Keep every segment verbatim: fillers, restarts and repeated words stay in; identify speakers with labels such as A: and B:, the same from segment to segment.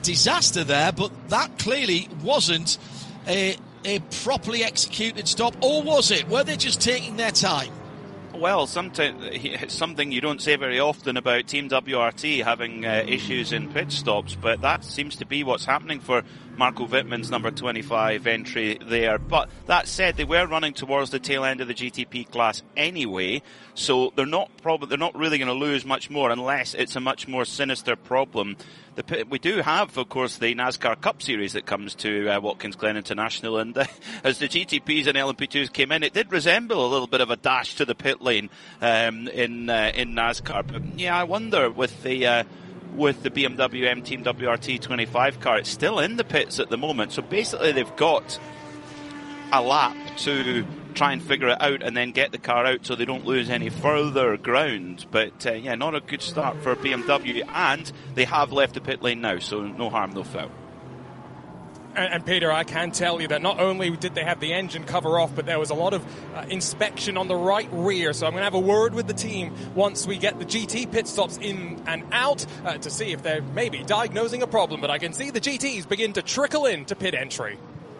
A: disaster there, but that clearly wasn't a, a properly executed stop, or was it? Were they just taking their time?
B: Well, sometimes it's something you don't say very often about Team W R T having uh, issues in pit stops, but that seems to be what's happening for Marco Wittmann's number twenty-five entry there. But that said, they were running towards the tail end of the G T P class anyway, so they're not prob- they're not really going to lose much more unless it's a much more sinister problem. The pit, we do have, of course, the NASCAR Cup Series that comes to uh, Watkins Glen International, and uh, as the G T Ps and L M P twos came in, it did resemble a little bit of a dash to the pit lane um, in uh, in NASCAR. But yeah, I wonder with the uh, with the B M W M Team W R T twenty-five car, it's still in the pits at the moment. So basically, they've got a lap to try and figure it out and then get the car out so they don't lose any further ground. But uh, yeah, not a good start for B M W, and they have left the pit lane now, so no harm, no foul.
C: And, and Peter, I can tell you that not only did they have the engine cover off, but there was a lot of uh, inspection on the right rear. So I'm going to have a word with the team once we get the G T pit stops in and out uh, to see if they're maybe diagnosing a problem. But I can see the G Ts begin to trickle in to pit entry.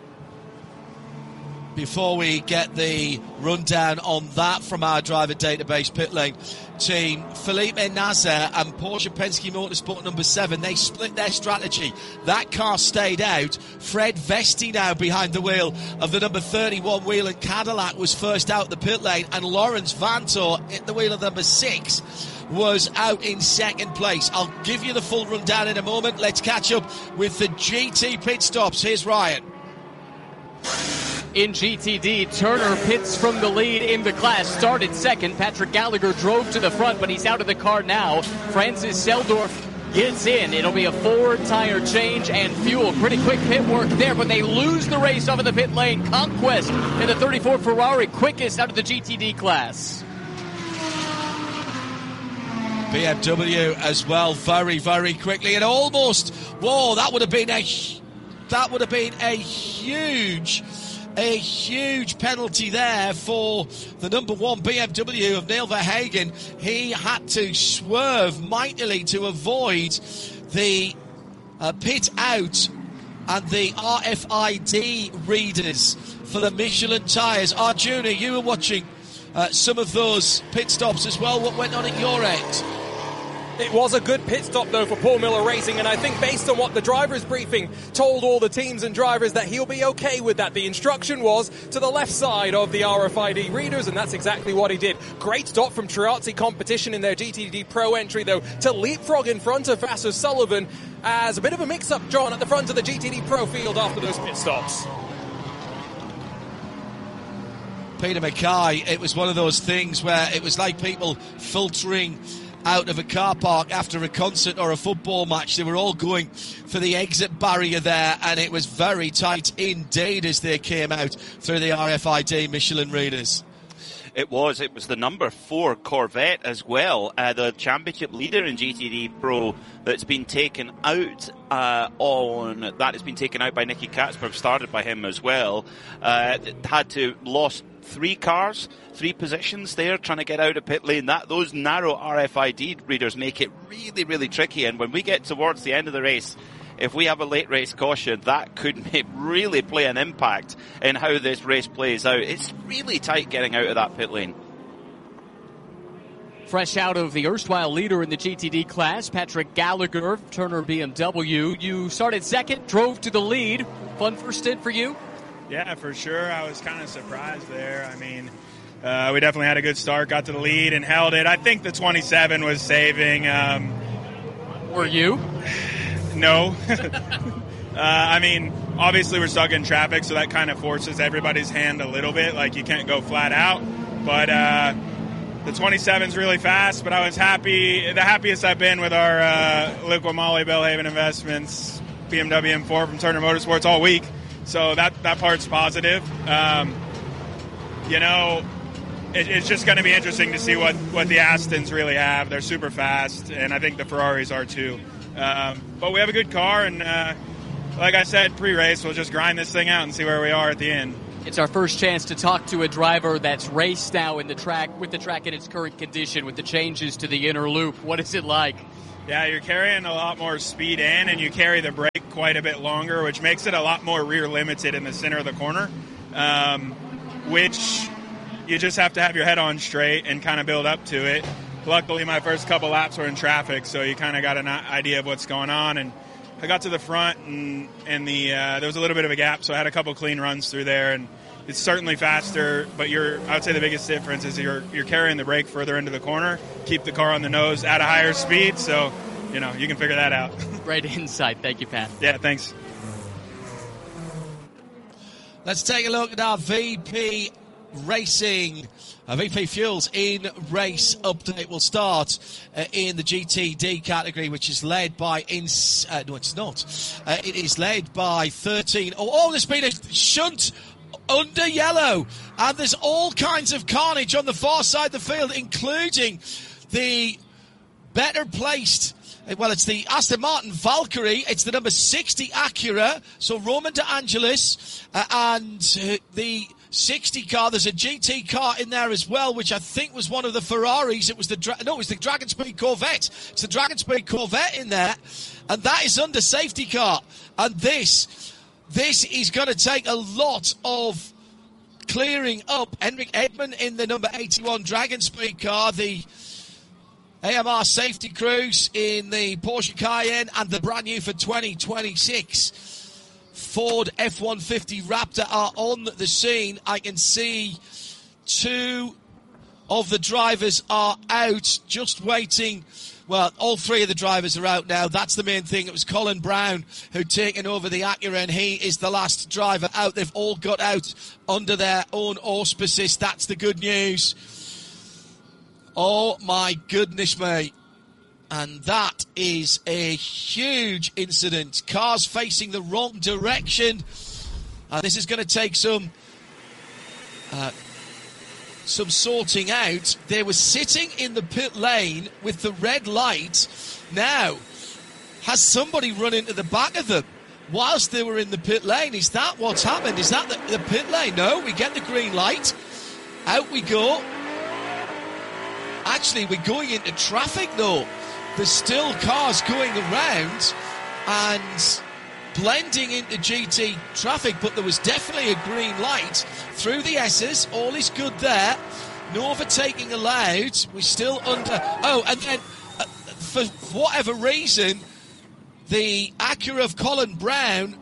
A: Before we get the rundown on that from our driver database pit lane team, Felipe Nasr and Porsche Penske Motorsport number seven, they split their strategy. That car stayed out. Fred Vesti now behind the wheel of the number thirty-one Whelen Cadillac was first out the pit lane, and Lawrence Vantor at the wheel of number six was out in second place. I'll give you the full rundown in a moment. Let's catch up with the G T pit stops. Here's Ryan.
D: In G T D, Turner pits from the lead in the class, started second. Patrick Gallagher drove to the front, but he's out of the car now. Francis Seldorf gets in. It'll be a four-tire change and fuel. Pretty quick pit work there, but they lose the race off of the pit lane. Conquest in the thirty-four Ferrari, quickest out of the G T D class.
A: B M W as well, very, very quickly, and almost, whoa, that would have been a, that would have been a huge... A huge penalty there for the number one B M W of Neil Verhagen. He had to swerve mightily to avoid the uh, pit out and the R F I D readers for the Michelin tyres. Arjuna, you were watching uh, some of those pit stops as well. What went on at your end?
C: It was a good pit stop, though, for Paul Miller Racing, and I think based on what the driver's briefing told all the teams and drivers, that he'll be okay with that. The instruction was to the left side of the R F I D readers, and that's exactly what he did. Great stop from Triazzi Competition in their G T D Pro entry, though, to leapfrog in front of Vasser Sullivan as a bit of a mix-up, John, at the front of the G T D Pro field after those pit stops.
A: Peter Mackay, it was one of those things where it was like people filtering out of a car park after a concert or a football match. They were all going for the exit barrier there, and it was very tight indeed as they came out through the R F I D Michelin readers.
B: It was. It was the number four Corvette as well, uh, the championship leader in G T D Pro that's been taken out uh, on, that has been taken out by Nicky Katzberg, started by him as well. Uh, had to lost three cars, three positions there trying to get out of pit lane. That those narrow R F I D readers make it really, really tricky. And when we get towards the end of the race, if we have a late race caution, that could make, really play an impact in how this race plays out. It's really tight getting out of that pit lane.
D: Fresh out of the erstwhile leader in the G T D class, Patrick Gallagher, Turner B M W. You started second, drove to the lead. Fun first stint for you?
E: Yeah, for sure. I was kind of surprised there. I mean, uh, we definitely had a good start, got to the lead and held it. I think the twenty-seven was saving. Um,
D: Were you?
E: No. uh, I mean, obviously we're stuck in traffic, so that kind of forces everybody's hand a little bit. Like, you can't go flat out. But uh, the twenty-seven's really fast, but I was happy, the happiest I've been with our uh, Liqui Moly Belhaven Investments B M W M four from Turner Motorsports all week. So that, that part's positive. Um, you know, it, it's just going to be interesting to see what, what the Astons really have. They're super fast, and I think the Ferraris are too. Um, but we have a good car, and uh, like I said, pre-race, we'll just grind this thing out and see where we are at the end.
D: It's our first chance to talk to a driver that's raced now in the track, with the track in its current condition, with the changes to the inner loop. What is it like?
E: Yeah, you're carrying a lot more speed in, and you carry the brake quite a bit longer, which makes it a lot more rear limited in the center of the corner, um, which you just have to have your head on straight and kind of build up to it. Luckily, my first couple laps were in traffic, so you kind of got an idea of what's going on. And I got to the front, and, and the uh, there was a little bit of a gap, so I had a couple clean runs through there. And it's certainly faster, but you're, I would say the biggest difference is you're you're carrying the brake further into the corner, keep the car on the nose at a higher speed, so, you know, you can figure that out.
D: Great insight. Thank you, Pat.
E: Yeah, thanks.
A: Let's take a look at our V P Racing, uh, V P Fuels in race update. Will start uh, in the G T D category, which is led by, ins- uh, no, it's not. Uh, it is led by thirteen. Oh, oh, there's been a shunt under yellow, and there's all kinds of carnage on the far side of the field, including the better placed, well, it's the Aston Martin Valkyrie, it's the number sixty Acura, so Roman De Angelis, uh, and uh, the sixty car, there's a G T car in there as well, which I think was one of the Ferraris. It was the Dra- no, it was the Dragon Speed Corvette. It's the Dragon Speed Corvette in there, and that is under safety car, and this This is going to take a lot of clearing up. Henrik Edman in the number eighty-one Dragon Speed car, the A M R Safety Cruise in the Porsche Cayenne, and the brand new for twenty twenty-six Ford F one fifty Raptor are on the scene. I can see two of the drivers are out, just waiting. Well, all three of the drivers are out now. That's the main thing. It was Colin Brown who'd taken over the Acura, and he is the last driver out. They've all got out under their own auspices. That's the good news. Oh, my goodness me. And that is a huge incident. Cars facing the wrong direction. Uh, this is going to take some... Uh, some sorting out. They were sitting in the pit lane with the red light. Now, has somebody run into the back of them whilst they were in the pit lane? Is that what's happened? Is that the, the pit lane? No, we get the green light. Out we go. Actually, we're going into traffic though. There's still cars going around and blending into G T traffic, but there was definitely a green light through the S's. All is good there. No overtaking allowed. We're still under... Oh, and then, uh, for whatever reason, the Acura of Colin Brown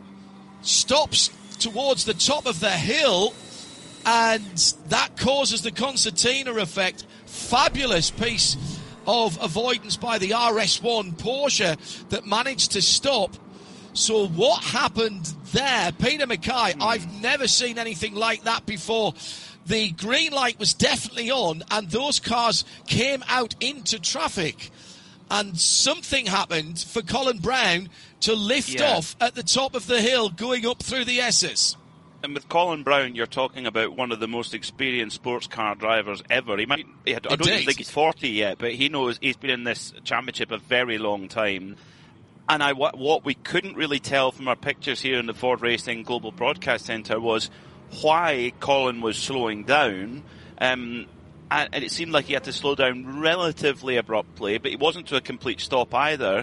A: stops towards the top of the hill, and that causes the concertina effect. Fabulous piece of avoidance by the R S one Porsche that managed to stop. So what happened there? Peter Mackay, mm. I've never seen anything like that before. The green light was definitely on, and those cars came out into traffic. And something happened for Colin Brown to lift
B: yeah.
A: off at the top of the hill going up through the S's.
B: And with Colin Brown, you're talking about one of the most experienced sports car drivers ever. He might, I don't even think he's forty yet, but he knows he's been in this championship a very long time. And I, what, what we couldn't really tell from our pictures here in the Ford Racing Global Broadcast Centre was why Colin was slowing down. Um, and, and it seemed like he had to slow down relatively abruptly, but he wasn't to a complete stop either.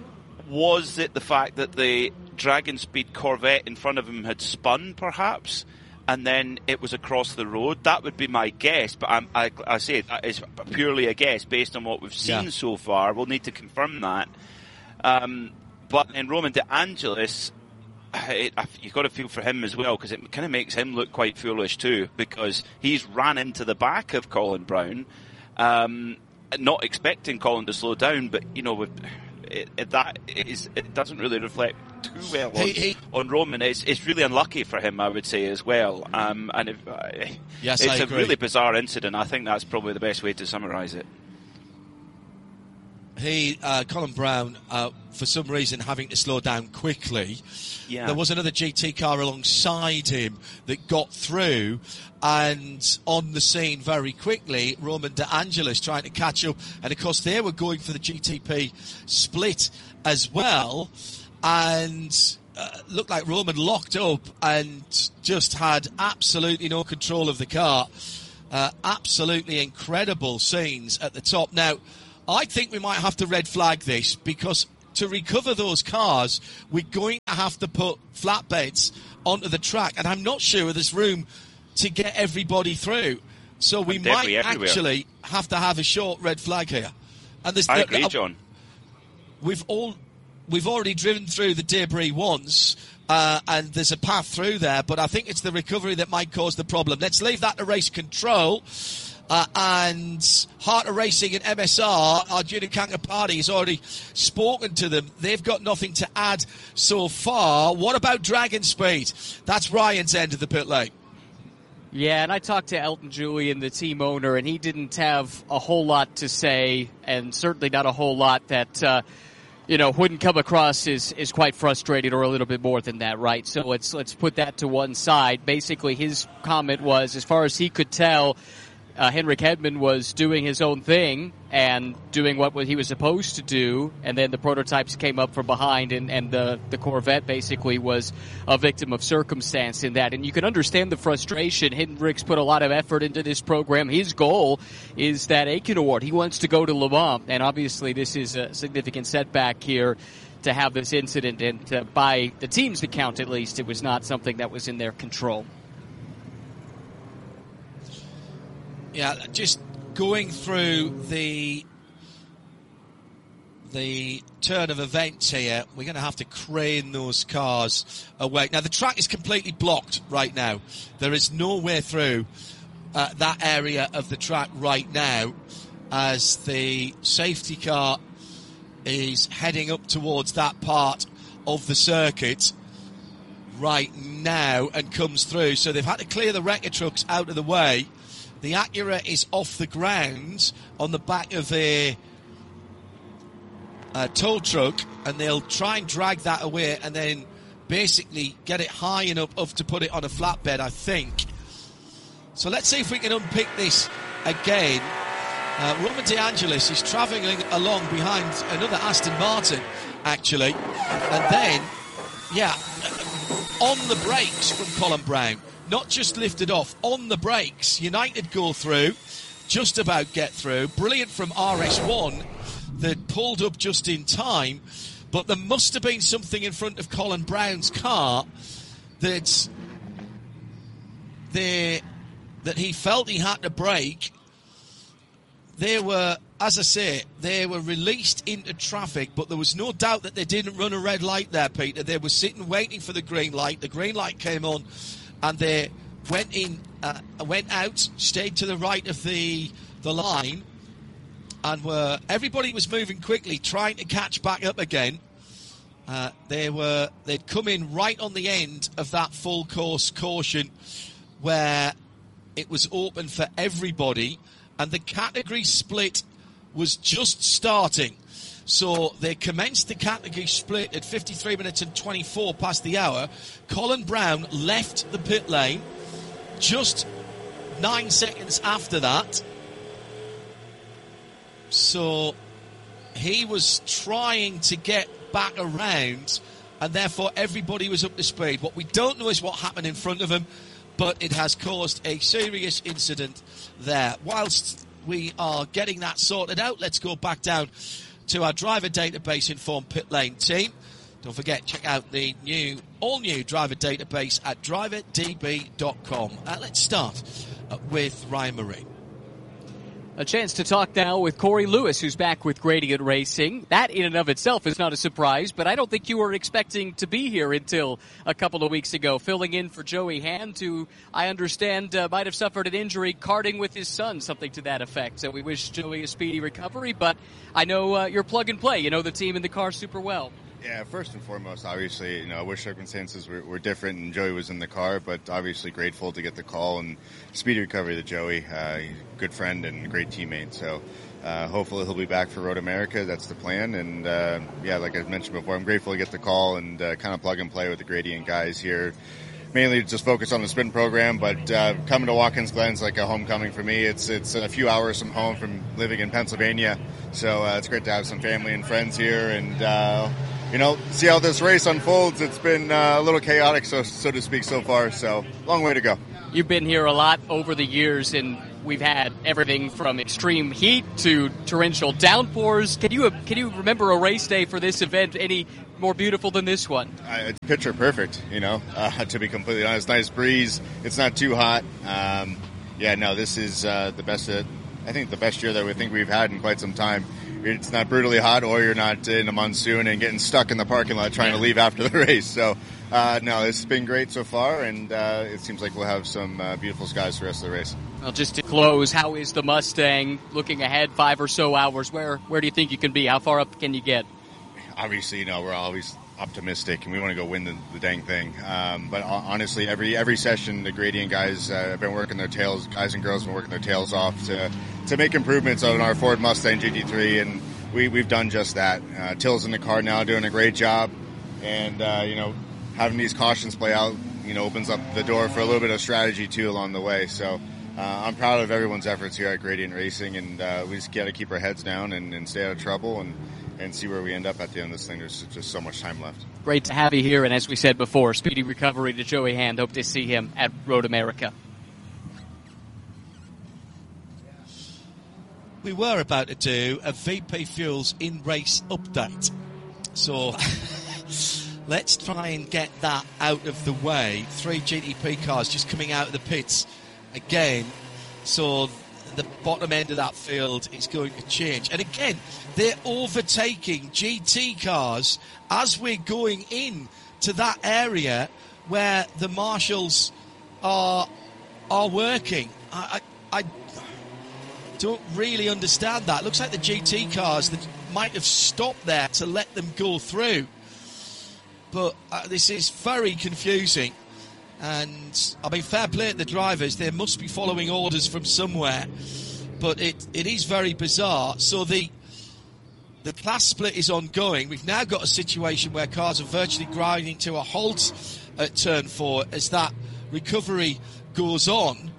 B: Was it the fact that the Dragon Speed Corvette in front of him had spun, perhaps, and then it was across the road? That would be my guess, but I'm, I, I say it's purely a guess based on what we've seen yeah. so far. We'll need to confirm that. Um, but in Roman De Angelis, it, you've got to feel for him as well, because it kind of makes him look quite foolish too, because he's ran into the back of Colin Brown, um, not expecting Colin to slow down, but you know, with, it, it, that is, it doesn't really reflect too well on, hey, hey. on Roman. It's, it's really unlucky for him, I would say, as well. Um, and if, uh,
A: yes,
B: it's
A: I
B: a
A: agree.
B: really bizarre incident. I think that's probably the best way to summarise it.
A: He, uh, Colin Brown, uh, for some reason having to slow down quickly.
B: Yeah.
A: There was another G T car alongside him that got through, and on the scene very quickly, Roman De Angelis trying to catch up. And of course, they were going for the G T P split as well, and uh, looked like Roman locked up and just had absolutely no control of the car. Uh, absolutely incredible scenes at the top. Now, I think we might have to red flag this, because to recover those cars, we're going to have to put flatbeds onto the track, and I'm not sure there's room to get everybody through. So we might actually have to have a short red flag here. And there's,
B: I agree, John.
A: We've all we've already driven through the debris once, uh, and there's a path through there, but I think it's the recovery that might cause the problem. Let's leave that to race control. Uh, and Heart of Racing and M S R, our junior Kanka party, has already spoken to them. They've got nothing to add so far. What about Dragon Speed? That's Ryan's end of the pit lane.
D: Yeah, and I talked to Elton Julian, the team owner, and he didn't have a whole lot to say, and certainly not a whole lot that, uh, you know, wouldn't come across as, as quite frustrated or a little bit more than that, right? So let's let's put that to one side. Basically, his comment was, as far as he could tell, Uh, Henrik Hedman was doing his own thing and doing what he was supposed to do, and then the prototypes came up from behind, and, and the, the Corvette basically was a victim of circumstance in that. And you can understand the frustration. Hendrik's put a lot of effort into this program. His goal is that Aiken Award. He wants to go to Le Mans, and obviously this is a significant setback here to have this incident, and uh, by the team's account at least, it was not something that was in their control.
A: Yeah, just going through the the turn of events here, we're going to have to crane those cars away. Now, the track is completely blocked right now. There is nowhere through uh, that area of the track right now, as the safety car is heading up towards that part of the circuit right now and comes through. So they've had to clear the wrecker trucks out of the way. The Acura is off the ground on the back of a, a tow truck, and they'll try and drag that away and then basically get it high enough up to put it on a flatbed, I think. So let's see if we can unpick this again. Uh, Roman De Angelis is travelling along behind another Aston Martin, actually. And then, yeah, on the brakes from Colin Brown. Not just lifted off, on the brakes. United go through, just about get through. Brilliant from R S one that pulled up just in time, but there must have been something in front of Colin Brown's car that, they, that he felt he had to brake. They were, as I say, they were released into traffic, but there was no doubt that they didn't run a red light there, Peter. They were sitting waiting for the green light. The green light came on, and they went in, uh, went out, stayed to the right of the the line, and were everybody was moving quickly, trying to catch back up again. Uh, they were they'd come in right on the end of that full course caution, where it was open for everybody, and the category split was just starting. So they commenced the category split at fifty-three minutes and twenty-four past the hour. Colin Brown left the pit lane just nine seconds after that. So he was trying to get back around, and therefore everybody was up to speed. What we don't know is what happened in front of him, but it has caused a serious incident there. Whilst we are getting that sorted out, let's go back down to our driver database informed pit lane team. Don't forget, check out the new, all-new driver database at driver d b dot com. Uh, let's start uh, with Ryan Murray.
D: A chance to talk now with Corey Lewis, who's back with Gradient Racing. That in and of itself is not a surprise, but I don't think you were expecting to be here until a couple of weeks ago, filling in for Joey Hand, who I understand uh, might have suffered an injury karting with his son, something to that effect. So we wish Joey a speedy recovery, but I know uh, you're plug and play. You know the team and the car super well.
F: Yeah, first and foremost, obviously, you know, I wish circumstances were, were different and Joey was in the car, but obviously grateful to get the call and speedy recovery to Joey. Uh, good friend and great teammate. So uh, hopefully he'll be back for Road America. That's the plan. And uh, yeah, like I mentioned before, I'm grateful to get the call and uh, kind of plug and play with the Gradient guys here. Mainly just focus on the sprint program, but uh, coming to Watkins Glen's like a homecoming for me. It's it's a few hours from home from living in Pennsylvania. So uh, it's great to have some family and friends here and, uh, you know, see how this race unfolds. It's been uh, a little chaotic, so so to speak, so far. So long way to go.
D: You've been here a lot over the years, and we've had everything from extreme heat to torrential downpours. Can you can you remember a race day for this event any more beautiful than this one?
F: Uh, it's picture perfect, you know, uh, to be completely honest. Nice breeze. It's not too hot. Um, yeah, no, this is uh, the best, uh, I think the best year that we think we've had in quite some time. It's not brutally hot, or you're not in a monsoon and getting stuck in the parking lot trying to leave after the race. So, uh, no, it's been great so far, and uh, it seems like we'll have some uh, beautiful skies for the rest of the race.
D: Well, just to close, how is the Mustang looking ahead five or so hours? Where where do you think you can be? How far up can you get?
F: Obviously, you know, we're always optimistic, and we want to go win the, the dang thing. Um, but honestly, every every session, the Gradient guys uh, have been working their tails, guys and girls have been working their tails off to to make improvements on our Ford Mustang G T three, and we, we've done just that. Uh, Till's in the car now doing a great job, and, uh, you know, having these cautions play out, you know, opens up the door for a little bit of strategy, too, along the way. So uh, I'm proud of everyone's efforts here at Gradient Racing, and uh, we just got to keep our heads down and, and stay out of trouble and, and see where we end up at the end of this thing. There's just so much time left.
D: Great to have you here, and as we said before, speedy recovery to Joey Hand. Hope to see him at Road America.
A: We were about to do a V P Fuels in-race update. So let's try and get that out of the way. Three G T P cars just coming out of the pits again. So the bottom end of that field is going to change. And again, they're overtaking G T cars as we're going in to that area where the marshals are are working. I, I, I don't really understand that. Looks like the G T cars that might have stopped there to let them go through. But uh, this is very confusing. And, I mean, fair play to the drivers. They must be following orders from somewhere. But it, it is very bizarre. So the the class split is ongoing. We've now got a situation where cars are virtually grinding to a halt at turn four as that recovery goes on.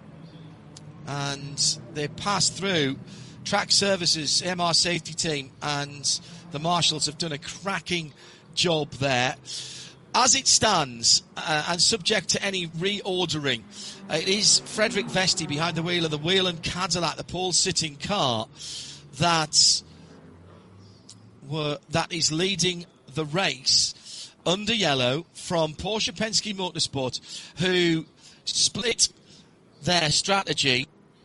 A: And they pass through. Track Services, M R Safety Team, and the marshals have done a cracking job there. As it stands, uh, and subject to any reordering, uh, it is Frederick Vesti behind the wheel of the Whelen Cadillac, the pole-sitting car, that were that is leading the race under yellow from Porsche Penske Motorsport, who split their strategy.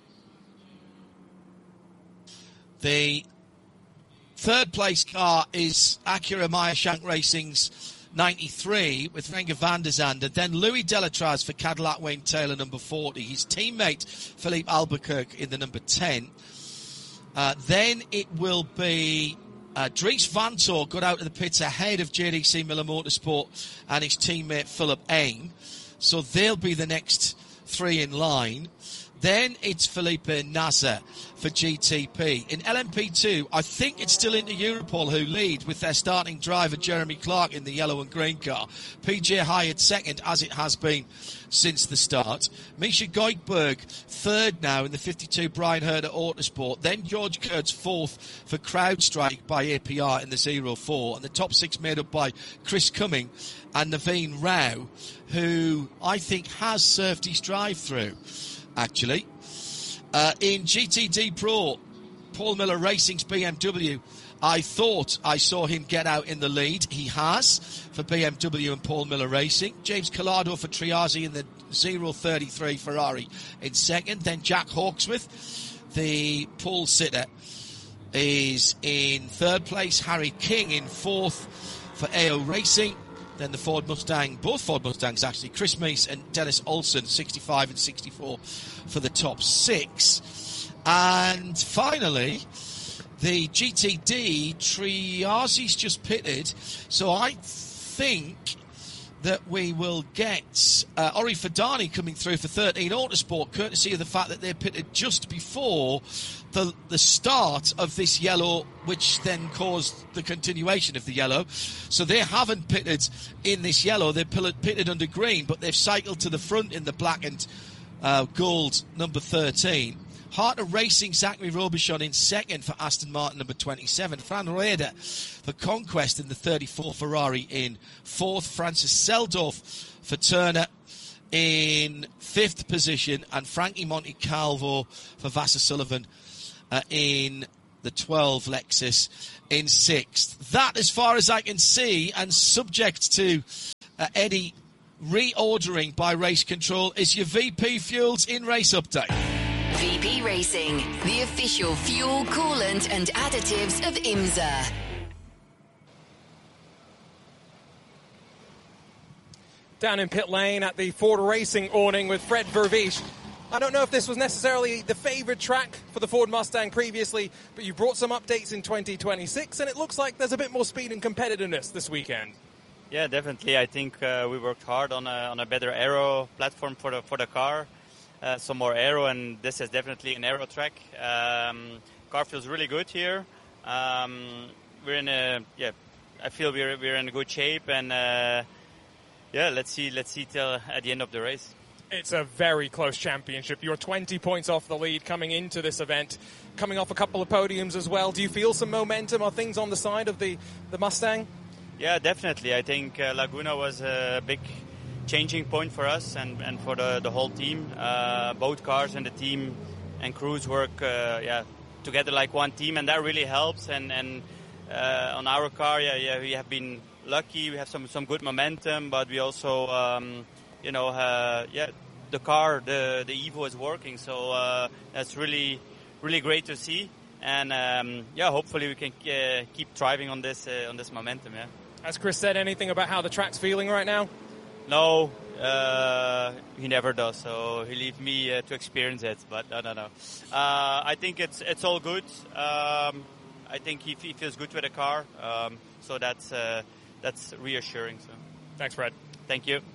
A: The third place car is Acura Meyer-Shank Racing's ninety-three with Renger van der Zande. Then Louis Delatraz for Cadillac Wayne Taylor, number forty. His teammate Philippe Albuquerque in the number ten. Uh, then it will be uh, Dries Vanthoor got out of the pits ahead of J D C Miller Motorsport and his teammate Philip Ain. So they'll be the next three in line. Then it's Felipe Nasser for G T P. In L M P two, I think it's still into Europol who lead with their starting driver Jeremy Clark in the yellow and green car. P J Hyatt second, as it has been since the start. Misha Goikberg third now in the fifty-two Brian Herder Autosport. Then George Kurtz fourth for CrowdStrike by A P R in the zero four. And the top six made up by Chris Cumming and Naveen Rao, who I think has served his drive-through. Actually, uh, in G T D Pro, Paul Miller Racing's B M W, I thought I saw him get out in the lead. He has for B M W and Paul Miller Racing. James Collado for Triazzi in the zero thirty-three Ferrari in second. Then Jack Hawksworth, the pole sitter, is in third place. Harry King in fourth for A O Racing. Then the Ford Mustang, both Ford Mustangs actually, Chris Meese and Dennis Olsen, sixty-five and sixty-four for the top six. And finally, the G T D, Triazzi's just pitted, so I think that we will get uh, Ori Fadani coming through for thirteen Autosport, courtesy of the fact that they're pitted just before the the start of this yellow, which then caused the continuation of the yellow. So they haven't pitted in this yellow, they're pitted under green, but they've cycled to the front in the black and uh, gold number thirteen. Harter Racing, Zachary Robichon in second for Aston Martin, number twenty-seven. Fran Reder for Conquest in the thirty-four Ferrari in fourth. Francis Seldorf for Turner in fifth position, and Frankie Montecalvo for Vasser Sullivan uh, in the twelve Lexus in sixth. That, as far as I can see, and subject to uh, any reordering by Race Control, is your V P Fuels in-race update.
G: V P Racing, the official fuel, coolant and additives of IMSA.
C: Down in pit lane at the Ford Racing awning with Fred Vervish. I don't know if this was necessarily the favoured track for the Ford Mustang previously, but you brought some updates in twenty twenty-six, and it looks like there's a bit more speed and competitiveness this weekend.
H: Yeah, definitely. I think uh, we worked hard on a, on a better aero platform for the for the car, uh, some more aero, and this is definitely an aero track. Um, car feels really good here. Um, we're in a yeah, I feel we're we're in a good shape, and uh, yeah, let's see let's see till at the end of the race.
C: It's a very close championship. You're twenty points off the lead coming into this event, coming off a couple of podiums as well. Do you feel some momentum? Are things on the side of the, the Mustang?
H: Yeah, definitely. I think uh, Laguna was a big changing point for us and, and for the, the whole team. Uh, both cars and the team and crews work uh, yeah, together like one team, and that really helps. And, and uh, on our car, yeah, yeah, we have been lucky. We have some, some good momentum, but we also... Um, You know, uh, yeah, the car, the the Evo is working, so uh, that's really, really great to see. And um, yeah, hopefully we can uh, keep thriving on this uh, on this momentum. Yeah.
C: Has Chris said anything about how the track's feeling right now?
H: No, uh, he never does. So he leaves me uh, to experience it. But no, no, no. Uh, I think it's it's all good. Um, I think he, he feels good with the car, um, so that's uh, that's reassuring. So.
C: Thanks, Fred.
H: Thank you.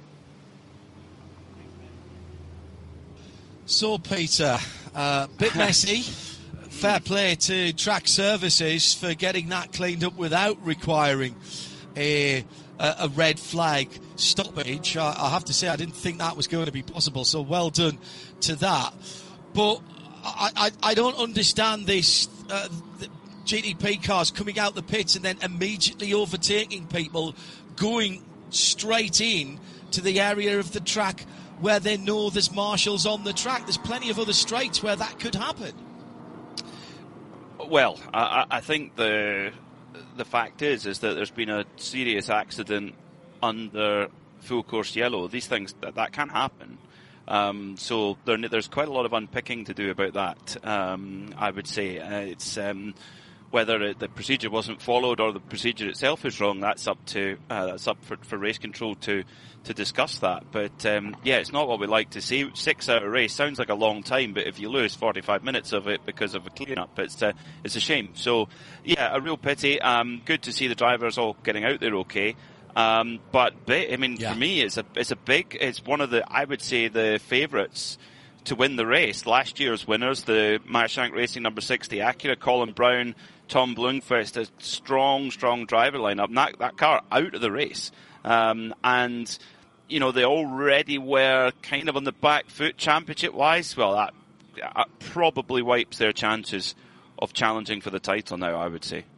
A: So, Peter, a uh, bit messy. Fair play to Track Services for getting that cleaned up without requiring a, a, a red flag stoppage. I, I have to say, I didn't think that was going to be possible, so well done to that. But I, I, I don't understand this uh, G T P cars coming out the pits and then immediately overtaking people, going straight in to the area of the track where they know there's marshals on the track. There's plenty of other straights where that could happen.
B: Well, I, I think the the fact is is that there's been a serious accident under full course yellow. These things, that, that can happen. Um, so there, there's quite a lot of unpicking to do about that, um, I would say. Uh, it's um, whether it, the procedure wasn't followed or the procedure itself is wrong, that's up to uh, that's up for, for Race Control to to discuss that. But um, yeah, it's not what we like to see. Six out of race sounds like a long time, but if you lose forty-five minutes of it because of a clean-up, it's uh, it's a shame. So yeah, a real pity. Um, good to see the drivers all getting out there okay. Um, but I mean, yeah. For me, it's a it's a big. It's one of the I would say the favourites to win the race. Last year's winners, the Mershank Racing number six, the Acura, Colin Brown, Tom Blomqvist, a strong, strong driver lineup. And that, that car out of the race. Um, and, you know, they already were kind of on the back foot championship-wise. Well, that, that probably wipes their chances of challenging for the title now, I would say.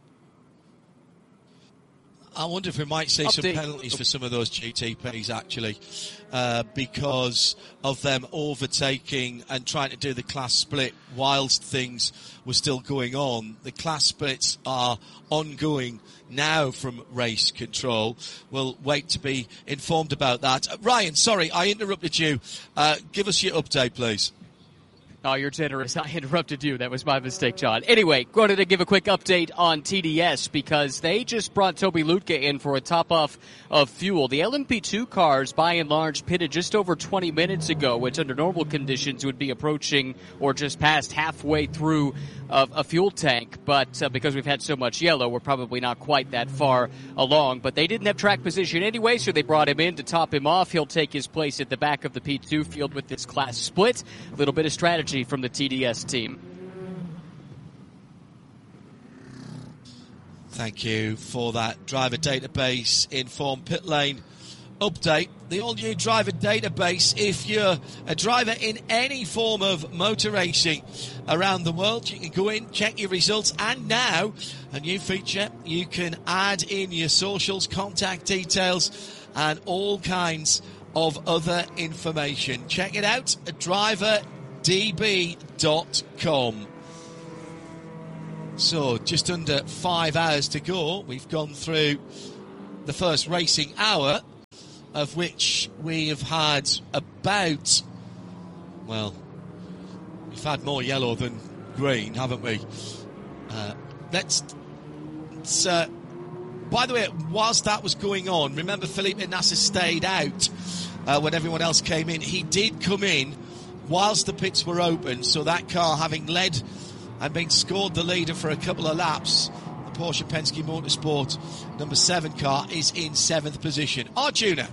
A: I wonder if we might see
D: Update.
A: some penalties for some of those G T Ps, actually, uh, because of them overtaking and trying to do the class split whilst things were still going on. The class splits are ongoing now from Race Control. We'll wait to be informed about that. Uh, Ryan, sorry, I interrupted you. Uh, give us your update, please.
D: Oh, you're generous. I interrupted you. That was my mistake, John. Anyway, wanted to give a quick update on T D S because they just brought Toby Lutka in for a top-off of fuel. The L M P two cars, by and large, pitted just over twenty minutes ago, which under normal conditions would be approaching or just past halfway through of a fuel tank. But uh, because we've had so much yellow, we're probably not quite that far along. But they didn't have track position anyway, so they brought him in to top him off. He'll take his place at the back of the P two field with this class split. A little bit of strategy from the T D S team.
A: Thank you for that driver database informed pit lane update. The all-new driver database, if you're a driver in any form of motor racing around the world, you can go in, check your results, and now a new feature, you can add in your socials, contact details, and all kinds of other information. Check it out at driver d b dot com. So just under five hours to go. We've gone through the first racing hour, of which we have had about, well, we've had more yellow than green, haven't we? Uh, let's, let's uh, by the way, whilst that was going on, remember Felipe Nasr stayed out uh, when everyone else came in. He did come in whilst the pits were open, so that car, having led and been scored the leader for a couple of laps, the Porsche Penske Motorsport number seven car is in seventh position. Arjuna.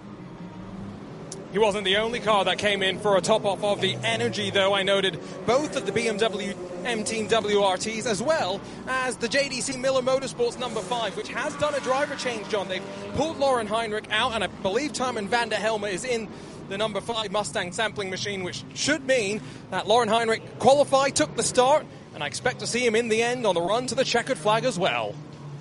C: He wasn't the only car that came in for a top-off of the energy, though. I noted both of the B M W M Team W R Ts, as well as the J D C Miller Motorsports number five, which has done a driver change, John. They've pulled Lauren Heinrich out, and I believe Thymen van der Helme is in the number five Mustang sampling machine, which should mean that Lauren Heinrich qualified, took the start, and I expect to see him in the end on the run to the checkered flag as well.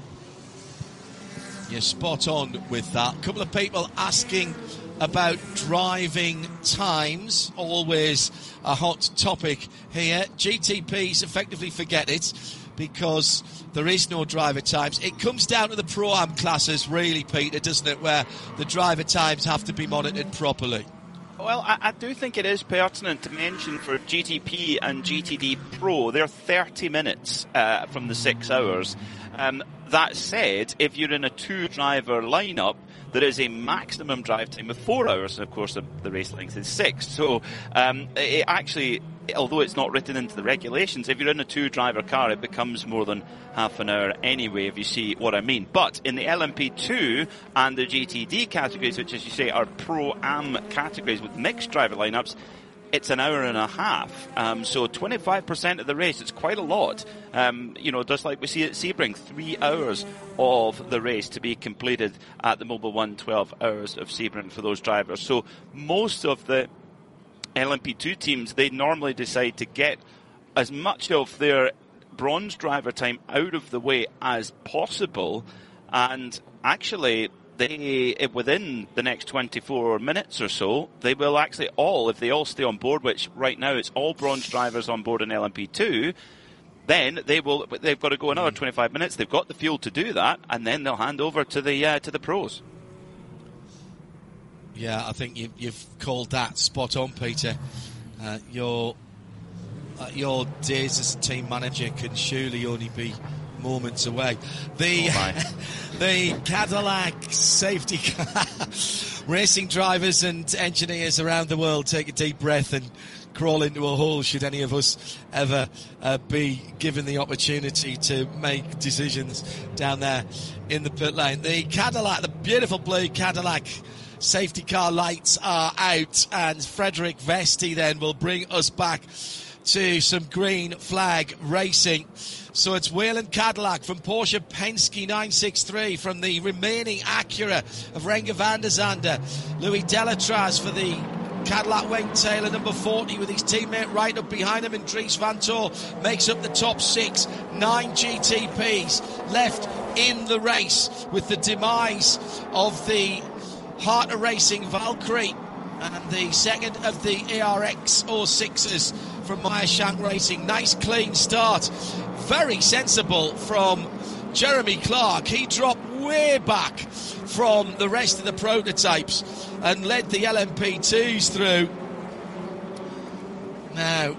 A: You're spot on with that. A couple of people asking about driving times, always a hot topic here. G T Ps effectively forget it because there is no driver times. It comes down to the Pro-Am classes, really, Peter, doesn't it, where the driver times have to be monitored properly.
B: Well, I, I do think it is pertinent to mention for G T P and G T D Pro, they're thirty minutes uh, from the six hours. Um, that said, if you're in a two-driver lineup, there is a maximum drive time of four hours, and of course the, the race length is six. So um, it actually, although it's not written into the regulations, if you're in a two-driver car, it becomes more than half an hour anyway, if you see what I mean. But in the L M P two and the G T D categories, which, as you say, are Pro-Am categories with mixed driver lineups, it's an hour and a half. Um, so twenty-five percent of the race, it's quite a lot. Um, you know, just like we see at Sebring, three hours of the race to be completed at the Mobil one, twelve hours of Sebring for those drivers. So most of the L M P two teams, they normally decide to get as much of their bronze driver time out of the way as possible. And actually, they, within the next twenty-four minutes or so, they will actually all, if they all stay on board, which right now it's all bronze drivers on board in L M P two, then they will, they've got to go another twenty-five minutes. They've got the fuel to do that, and then they'll hand over to the uh, to the pros.
A: Yeah, I think you, you've called that spot on, Peter. Uh, your uh, your days as a team manager can surely only be moments away. The
B: oh
A: the Cadillac safety car racing drivers and engineers around the world take a deep breath and crawl into a hole should any of us ever uh, be given the opportunity to make decisions down there in the pit lane. The Cadillac, the beautiful blue Cadillac safety car lights are out, and Frederick Vesti then will bring us back to some green flag racing. So it's Whelen Cadillac from Porsche Penske nine sixty-three, from the remaining Acura of Renger van der Zande, Louis Delatraz for the Cadillac Wayne Taylor number forty, with his teammate right up behind him, and Dries Van Tor makes up the top six. Nine G T Ps left in the race, with the demise of the Heart of Racing Valkyrie and the second of the A R X oh sixes from Meyer Shank Racing. Nice clean start, very sensible from Jeremy Clark. He dropped way back from the rest of the prototypes and led the L M P twos through. Now,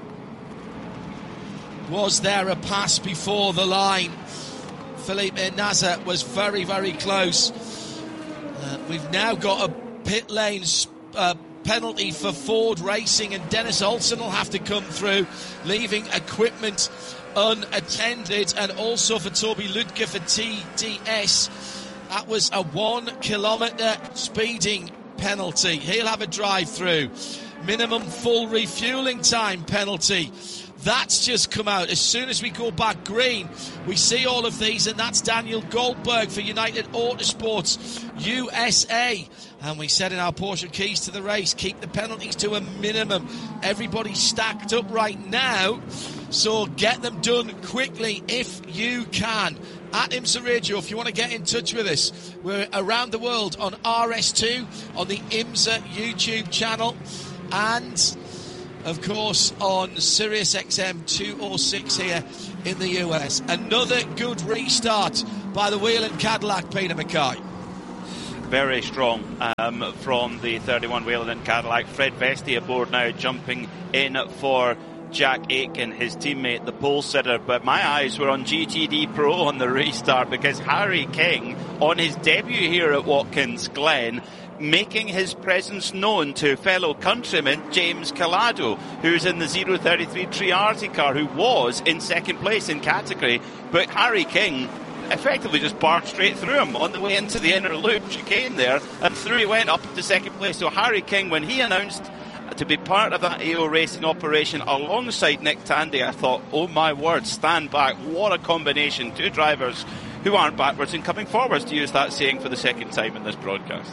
A: was there a pass before the line? Felipe Nasr was very, very close. Uh, we've now got a pit lane uh, penalty for Ford Racing, and Dennis Olsen will have to come through, leaving equipment unattended, and also for Toby Ludke for T D S. That was a one kilometre speeding penalty. He'll have a drive through. Minimum full refuelling time penalty. That's just come out. As soon as we go back green, we see all of these, and that's Daniel Goldberg for United Autosports U S A. And we said in our Porsche Keys to the Race, keep the penalties to a minimum. Everybody's stacked up right now, so get them done quickly if you can. at IMSA Radio if you want to get in touch with us. We're around the world on R S two, on the IMSA YouTube channel, and of course on Sirius X M two oh six here in the U S. Another good restart by the Whelen Cadillac, Peter Mackay.
B: Very strong um, from the thirty-one Whelen Cadillac. Fred Vesti aboard now, jumping in for Jack Aitken, his teammate, the pole sitter. But my eyes were on G T D Pro on the restart, because Harry King, on his debut here at Watkins Glen, making his presence known to fellow countryman James Calado, who's in the zero thirty-three Triarty car, who was in second place in category. But Harry King effectively just barked straight through him on the way into the inner loop chicane there, and through he went up to second place. So Harry King, when he announced to be part of that A O Racing operation alongside Nick Tandy, I thought, oh my word, stand back, what a combination. Two drivers who aren't backwards and coming forwards, to use that saying for the second time in this broadcast.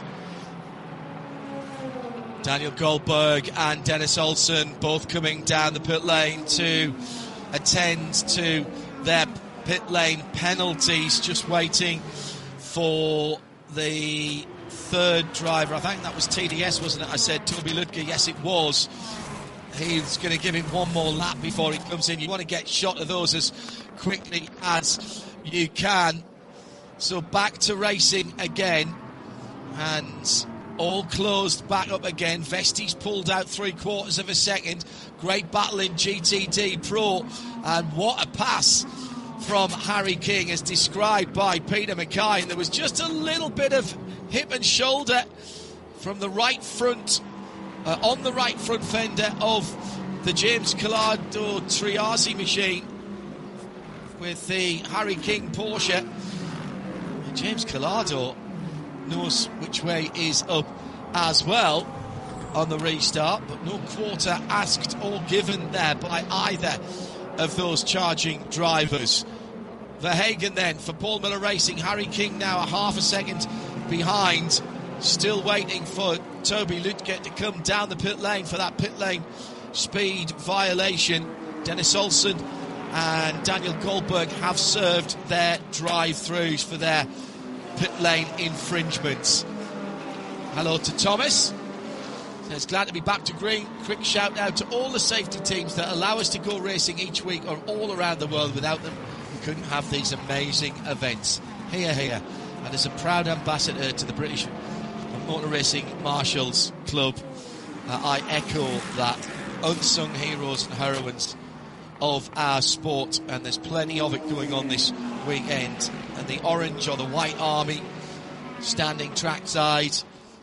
A: Daniel Goldberg and Dennis Olsen both coming down the pit lane to attend to their pit lane penalties, just waiting for the third driver. I think that was T D S, wasn't it? I said Toby Lutke. Yes, it was. He's going to give him one more lap before he comes in. You want to get shot of those as quickly as you can. So back to racing again, and all closed back up again. Vesti's pulled out three quarters of a second. Great battle in G T D Pro, and what a pass from Harry King as described by Peter Mackay. And there was just a little bit of hip and shoulder from the right front, uh, on the right front fender of the James Calado Triazi machine with the Harry King Porsche. James Calado knows which way is up as well on the restart, but no quarter asked or given there by either of those charging drivers. Verhagen then for Paul Miller Racing. Harry King now a half a second behind, still waiting for Toby Lutke to come down the pit lane for that pit lane speed violation. Dennis Olsen and Daniel Goldberg have served their drive-throughs for their pit lane infringements. Hello to Thomas. Says, glad to be back to green. Quick shout out to all the safety teams that allow us to go racing each week or all around the world. Without them, we couldn't have these amazing events. Here, here. And as a proud ambassador to the British Motor Racing Marshals Club, uh, I echo that. Unsung heroes and heroines of our sport, and there's plenty of it going on this weekend. And the orange or the white army standing trackside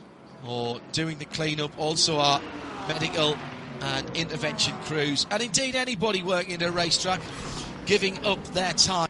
A: or doing the clean-up, also our medical and intervention crews, and indeed anybody working in a racetrack giving up their time.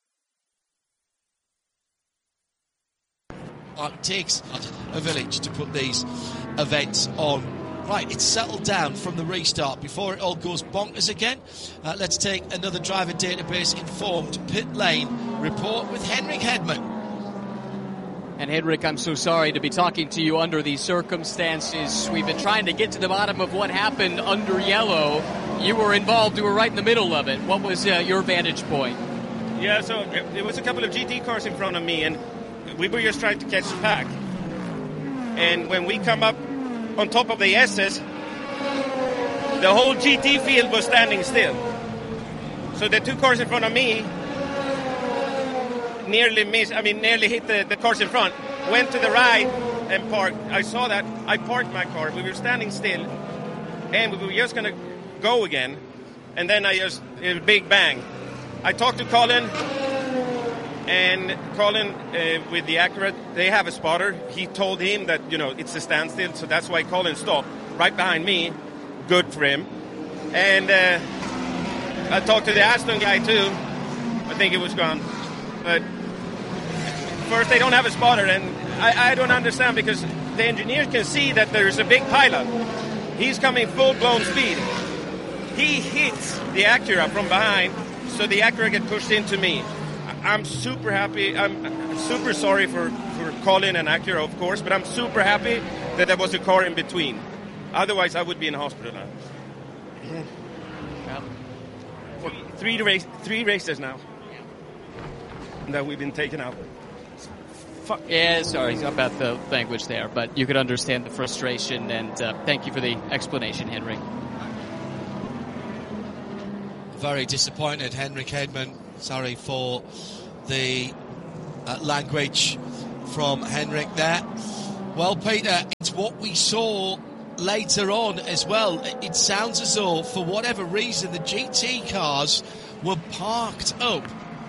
A: It takes a village to put these events on. Right, it's settled down from the restart. Before it all goes bonkers again, uh, let's take another driver database informed pit lane report with Henrik Hedman.
D: And Henrik, I'm so sorry to be talking to you under these circumstances. We've been trying to get to the bottom of what happened under yellow. You were involved. You were right in the middle of it. What was uh, your vantage point?
I: Yeah, so there was a couple of G T cars in front of me, and we were just trying to catch the pack. And when we come up on top of the S's, the whole G T field was standing still. So the two cars in front of me nearly missed, I mean, nearly hit the, the cars in front, went to the right and parked. I saw that. I parked my car. We were standing still, and we were just going to go again. And then I just, a big bang. I talked to Colin, and Colin, uh, with the Acura, they have a spotter. He told him that, you know, it's a standstill, so that's why Colin stopped right behind me. Good for him. And uh, I talked to the Aston guy, too. I think it was gone. But first, they don't have a spotter, and I, I don't understand, because the engineers can see that there's a big pileup. He's coming full-blown speed. He hits the Acura from behind, so the Acura gets pushed into me. I'm super happy. I'm super sorry for, for Colin and Acura, of course, but I'm super happy that there was a car in between. Otherwise, I would be in the hospital now. For three, race, three races now. that we've been taken out. Fuck.
D: Yeah, sorry about the language there, but you could understand the frustration, and uh, thank you for the explanation, Henrik.
A: Very disappointed, Henrik Hedman. Sorry for the uh, language from Henrik there. Well, Peter, it's what we saw later on as well. It sounds as though, for whatever reason, the G T cars were parked up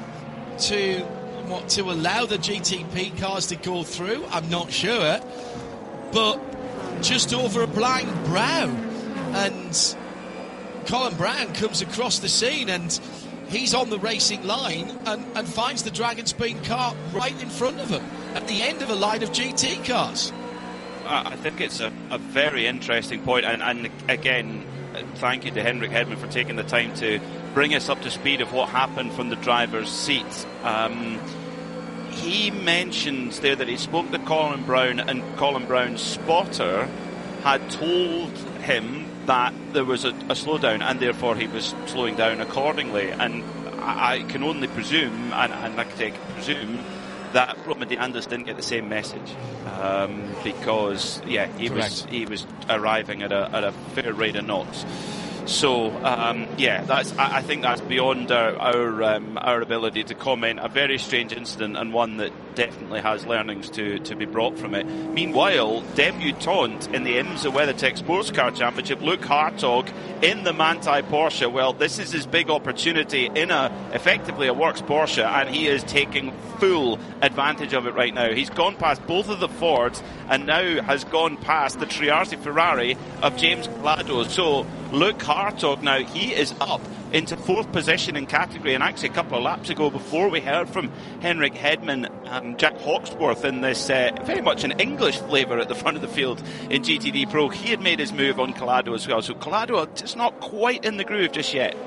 A: to what to allow the G T P cars to go through. I'm not sure, but just over a blind brow, and Colin Brown comes across the scene and he's on the racing line and, and finds the Dragon Speed car right in front of him at the end of a line of G T cars.
B: I think it's a, a very interesting point, and, and again, thank you to Henrik Hedman for taking the time to bring us up to speed of what happened from the driver's seat. Um, he mentioned there that he spoke to Colin Brown, and Colin Brown's spotter had told him that there was a, a slowdown, and therefore he was slowing down accordingly. And I, I can only presume, and, and I can presume, that Roman Andis didn't get the same message, um, because yeah, he Correct. was he was arriving at a at a fair rate of knots. So um, yeah, that's I, I think that's beyond our our, um, our ability to comment. A very strange incident, and one that definitely has learnings to, to be brought from it. Meanwhile, debutant in the IMSA WeatherTech Sports Car Championship, Luke Hartog in the Manthey Porsche. Well, this is his big opportunity in a effectively a works Porsche, and he is taking full advantage of it right now. He's gone past both of the Fords and now has gone past the Triarsi Ferrari of James Calado. So Luke Hartog now, he is up into fourth position in category, and actually a couple of laps ago, before we heard from Henrik Hedman and Jack Hawksworth in this uh, very much an English flavour at the front of the field in G T D Pro, he had made his move on Calado as well. So Calado just not quite in the groove just yet.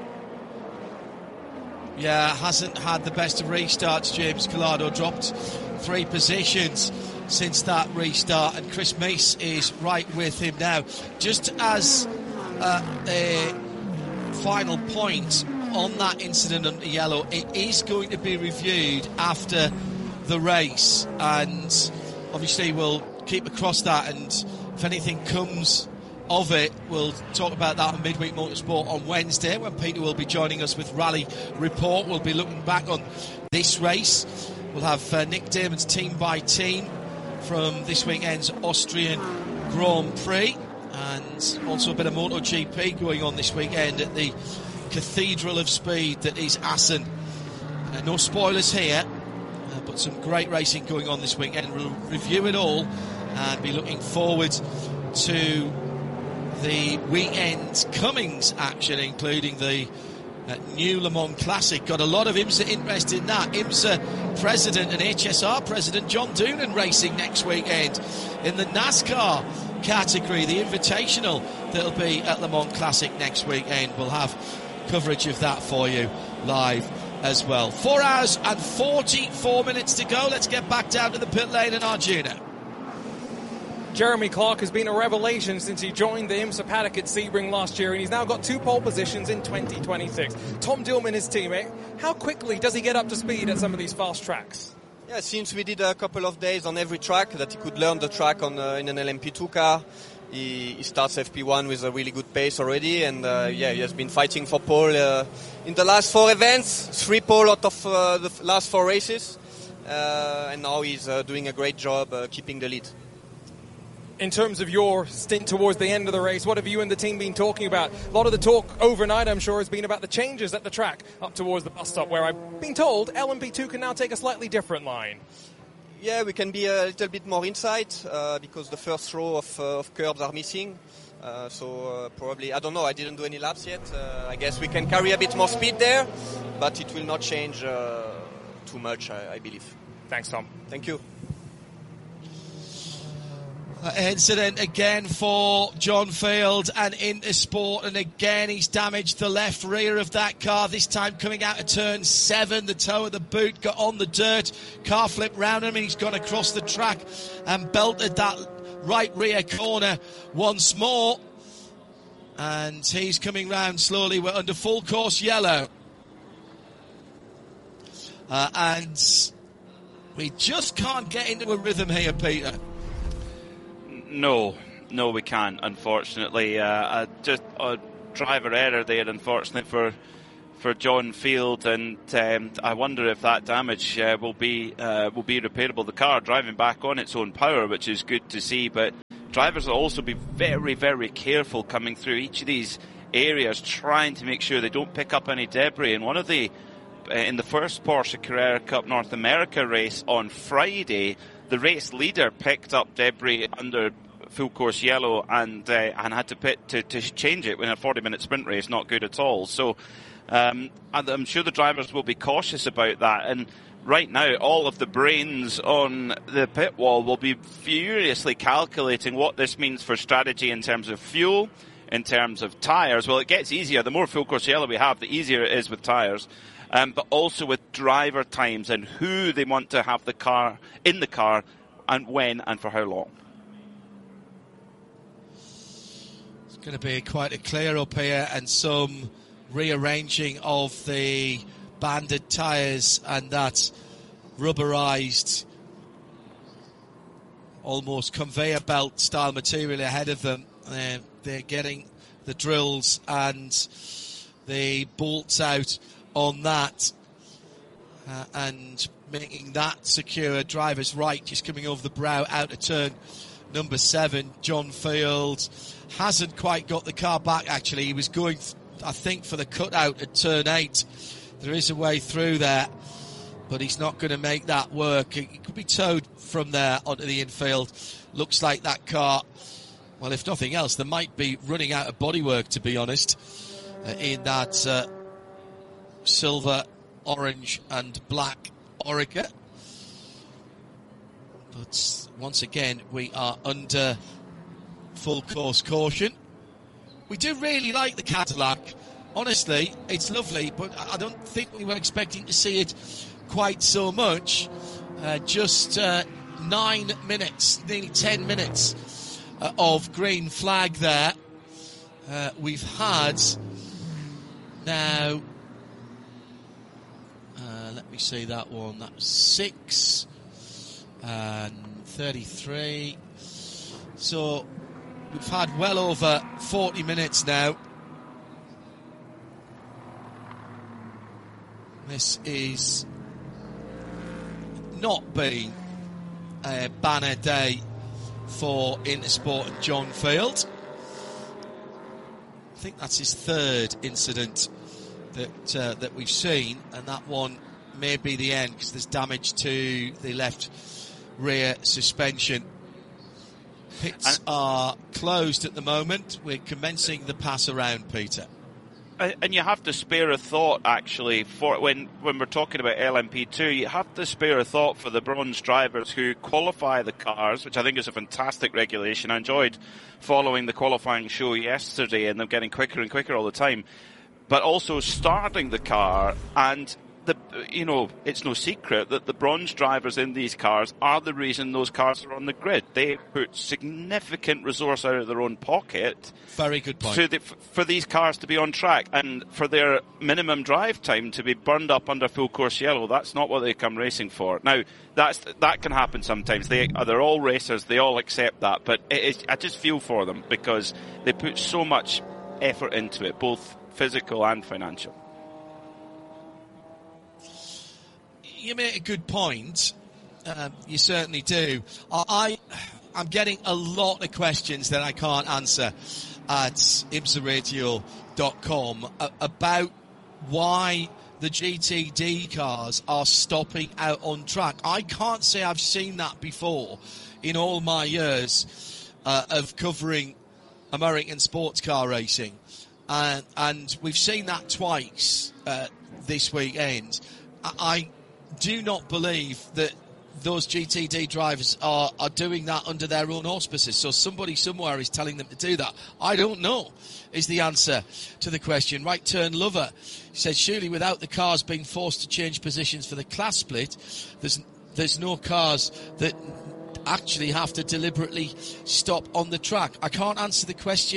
A: Yeah, hasn't had the best of restarts. James Calado dropped three positions since that restart, and Chris Meese is right with him now. Just as uh, a final point on that incident under yellow, it is going to be reviewed after the race, and obviously we'll keep across that, and if anything comes of it, we'll talk about that on Midweek Motorsport on Wednesday, when Peter will be joining us with Rally Report. We'll be looking back on this race. We'll have uh, Nick Damon's team by team from this weekend's Austrian Grand Prix, and also a bit of MotoGP going on this weekend at the Cathedral of Speed that is Assen. Uh, no spoilers here, uh, but some great racing going on this weekend. We'll review it all and be looking forward to the weekend's Cummings action, including the uh, new Le Mans Classic. Got a lot of IMSA interest in that. IMSA President and H S R President John Doonan racing next weekend in the NASCAR category, the Invitational that'll be at Le Mans Classic next weekend. We'll have coverage of that for you live as well. Four hours and forty-four minutes to go. Let's get back down to the pit lane in Arjuna.
C: Jeremy Clark has been a revelation since he joined the IMSA paddock at Sebring last year, and he's now got two pole positions in twenty twenty-six. Tom Dillman, his teammate, how quickly does he get up to speed at some of these fast tracks?
J: Yeah, since we did a couple of days on every track that he could learn the track on uh, in an L M P two car, he, he starts F P one with a really good pace already, and uh, yeah, he has been fighting for pole uh, in the last four events, three pole out of uh, the last four races, uh, and now he's uh, doing a great job uh, keeping the lead.
C: In terms of your stint towards the end of the race, what have you and the team been talking about? A lot of the talk overnight, I'm sure, has been about the changes at the track up towards the bus stop, where I've been told L M P two can now take a slightly different line.
J: Yeah, we can be a little bit more inside uh, because the first row of, uh, of curbs are missing. Uh, so uh, probably, I don't know, I didn't do any laps yet. Uh, I guess we can carry a bit more speed there, but it will not change uh, too much, I, I believe.
C: Thanks, Tom.
J: Thank you.
A: Uh, incident again for John Field and Intersport, and again he's damaged the left rear of that car, this time coming out of turn seven. The toe of the boot got on the dirt, car flipped round him, and he's gone across the track and belted that right rear corner once more, and he's coming round slowly. We're under full course yellow. Uh, and we just can't get into a rhythm here, Peter.
B: No, no, we can't, unfortunately. Uh, uh, just a driver error there, unfortunately, for for John Field, and um, I wonder if that damage uh, will be uh, will be repairable. The car driving back on its own power, which is good to see, but drivers will also be very, very careful coming through each of these areas, trying to make sure they don't pick up any debris. And one of the in the first Porsche Carrera Cup North America race on Friday, the race leader picked up debris under full course yellow and uh, and had to pit to, to change it in a forty minute sprint race. Not good at all. So um, I'm sure the drivers will be cautious about that. And right now, all of the brains on the pit wall will be furiously calculating what this means for strategy in terms of fuel, in terms of tyres. Well, it gets easier. The more full course yellow we have, the easier it is with tyres. Um, but also with driver times and who they want to have the car in the car and when and for how long.
A: It's going to be quite a clear up here and some rearranging of the banded tyres and that rubberized, almost conveyor belt style material ahead of them. Uh, they're getting the drills and the bolts out on that uh, and making that secure. Drivers right, just coming over the brow out of turn number seven. John Field hasn't quite got the car back, actually. He was going, I think, for the cutout at turn eight. There is a way through there, but he's not going to make that work. It could be towed from there onto the infield. Looks like that car, well, if nothing else, there might be running out of bodywork, to be honest, uh, in that uh, silver, orange and black Oreca. But once again, we are under full course caution. We do really like the Cadillac. Honestly, it's lovely, but I don't think we were expecting to see it quite so much. Uh, just uh, nine minutes, nearly ten minutes uh, of green flag there. Uh, we've had now, uh, let me see that one, that was six and thirty-three. So we've had well over forty minutes now. This is not been a banner day for Intersport and John Field. I think that's his third incident that uh, that we've seen, and that one may be the end because there's damage to the left rear suspension. Pits are closed at the moment. We're commencing the pass around, Peter.
B: And you have to spare a thought, actually, for when, when we're talking about L M P two, you have to spare a thought for the bronze drivers who qualify the cars, which I think is a fantastic regulation. I enjoyed following the qualifying show yesterday and them getting quicker and quicker all the time. But also starting the car, and the you know, it's no secret that the bronze drivers in these cars are the reason those cars are on the grid. They put significant resource out of their own pocket.
A: Very good point.
B: To the, for these cars to be on track and for their minimum drive time to be burned up under full course yellow. That's not what they come racing for. Now, that's that can happen sometimes. They they're all racers. They all accept that. But it is, I just feel for them because they put so much effort into it, both physical and financial.
A: You make a good point. Um, you certainly do. I, I'm getting a lot of questions that I can't answer at IMSA radio dot com about why the G T D cars are stopping out on track. I can't say I've seen that before in all my years uh, of covering American sports car racing. Uh, and we've seen that twice uh, this weekend. I... I do not believe that those G T D drivers are, are doing that under their own auspices. So somebody somewhere is telling them to do that. I don't know is the answer to the question. Right Turn Lover says, surely without the cars being forced to change positions for the class split, there's there's no cars that actually have to deliberately stop on the track. I can't answer the question.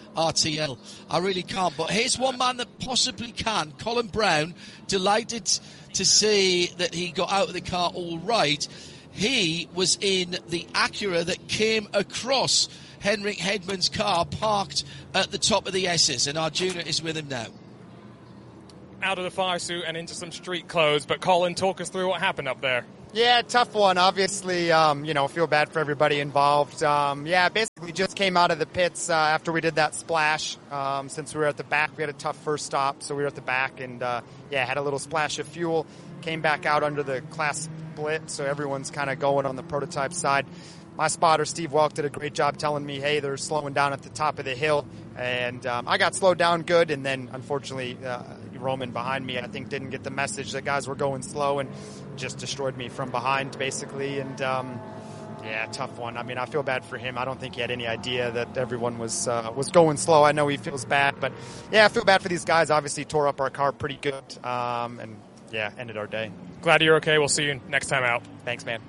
A: R T L. I really can't. But here's one man that possibly can. Colin Brown, delighted to see that he got out of the car all right. He was in the Acura that came across Henrik Hedman's car parked at the top of the S's, and Arjuna is with him now.
C: Out of the fire suit and into some street clothes, but Colin, talk us through what happened up there.
K: Yeah, tough one. Obviously, um, you know, feel bad for everybody involved. Um, yeah, basically just came out of the pits uh, after we did that splash. Um, since we were at the back, we had a tough first stop, so we were at the back and, uh, yeah, had a little splash of fuel. Came back out under the class split, so everyone's kind of going on the prototype side. My spotter, Steve Welk, did a great job telling me, hey, they're slowing down at the top of the hill. And um, I got slowed down good, and then, unfortunately, uh, Roman behind me, I think, didn't get the message that guys were going slow and just destroyed me from behind, basically. And, um, yeah, tough one. I mean, I feel bad for him. I don't think he had any idea that everyone was uh, was going slow. I know he feels bad. But, yeah, I feel bad for these guys. Obviously tore up our car pretty good um, and, yeah, ended our day.
C: Glad you're okay. We'll see you next time out.
K: Thanks, man.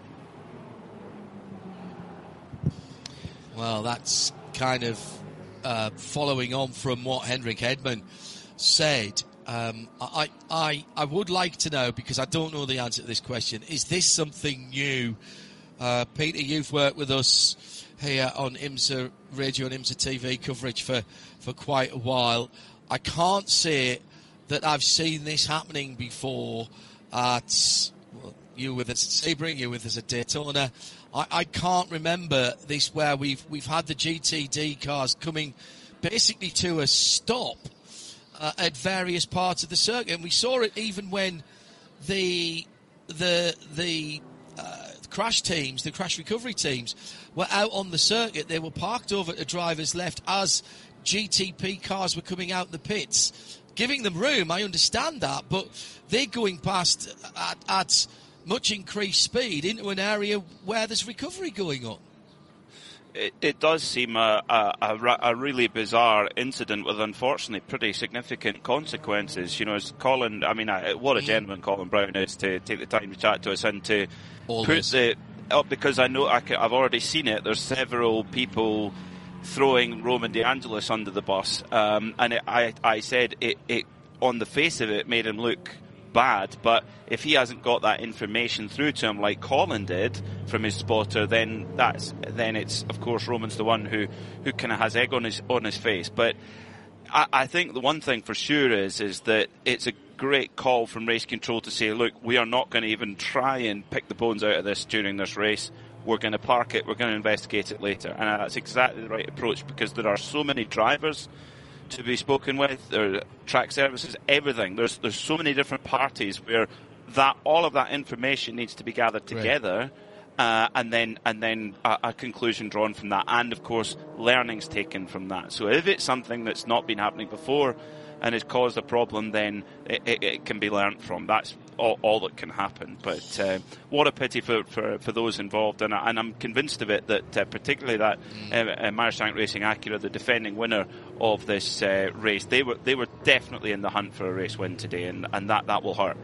A: Well, that's kind of uh, following on from what Henrik Hedman said. Um, I, I, I would like to know, because I don't know the answer to this question, is this something new? Uh, Peter, you've worked with us here on IMSA Radio and IMSA T V coverage for, for quite a while. I can't say that I've seen this happening before at, well, you with us at Sebring, you with us at Daytona. I, I can't remember this where we've we've had the G T D cars coming basically to a stop uh, at various parts of the circuit, and we saw it even when the the the uh, crash teams, the crash recovery teams, were out on the circuit. They were parked over to drivers' left as G T P cars were coming out the pits, giving them room. I understand that, but they're going past at, at much increased speed into an area where there's recovery going on.
B: It, it does seem a, a, a, a really bizarre incident with, unfortunately, pretty significant consequences. You know, as Colin, I mean, I, what a gentleman Colin Brown is to take the time to chat to us and to
A: Always.
B: put the up, because I know I can, I've already seen it. There's several people throwing Roman DeAngelis under the bus, um, and it, I, I said it, it on the face of it made him look bad, but if he hasn't got that information through to him like Colin did from his spotter, then that's then it's of course Roman's the one who who kind of has egg on his on his face. But I, I think the one thing for sure is is that it's a great call from race control to say, look, we are not going to even try and pick the bones out of this during this race. We're going to park it. We're going to investigate it later, and that's exactly the right approach, because there are so many drivers to be spoken with, there are track services, everything. There's there's so many different parties where that all of that information needs to be gathered together, right. uh, and then and then a, a conclusion drawn from that, and of course learnings taken from that. So if it's something that's not been happening before and has caused a problem, then it, it, it can be learnt from. That's all, all that can happen. But uh, what a pity for, for, for those involved, and, I, and I'm convinced of it that uh, particularly that uh, uh, Meyer Shank Racing Acura, the defending winner of this uh, race, they were they were definitely in the hunt for a race win today, and, and that, that will hurt.